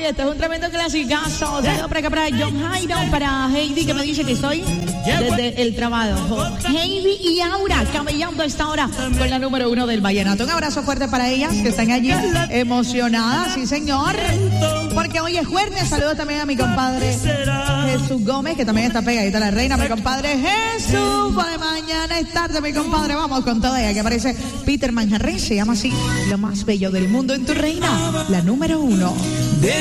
este es un tremendo clasicazo. Saludos para acá para John Jairo, para Heidi, que me dice que soy desde el trabajo. Heidi y Aura, camellando a esta hora con la número 1 del vallenato. Un abrazo fuerte para ellas, que están allí emocionadas, sí señor. Porque hoy es jueves. Saludos también a mi compadre Jesús Gómez, que también está pegadita a la reina. Mi compadre Jesús, por mañana es tarde, mi compadre. Vamos con toda ella, que aparece Peter Manjarres, se llama así, lo más bello del mundo en tu reina, la número 1.